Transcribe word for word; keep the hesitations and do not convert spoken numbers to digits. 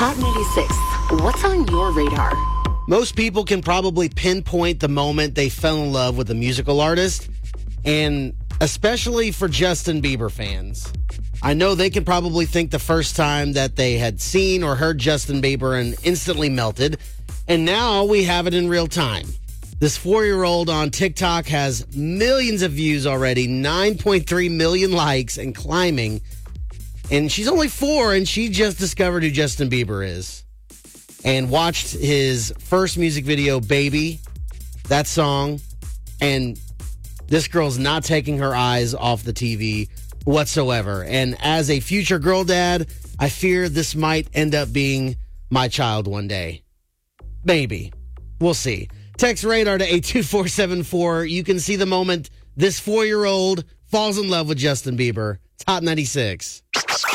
Hot ninety-six. What's on your radar? Most people can probably pinpoint the moment they fell in love with a musical artist, and especially for Justin Bieber fans. I know they can probably think the first time that they had seen or heard Justin Bieber and instantly melted, and now we have it in real time. This four-year-old on TikTok has millions of views already, nine point three million likes and climbing. And she's only four, and she just discovered who Justin Bieber is. And watched his first music video, Baby, that song. And this girl's not taking her eyes off the T V whatsoever. And as a future girl dad, I fear this might end up being my child one day. Maybe. We'll see. Text radar to eight two four seven four. You can see the moment this four-year-old falls in love with Justin Bieber. It's Hot ninety-six.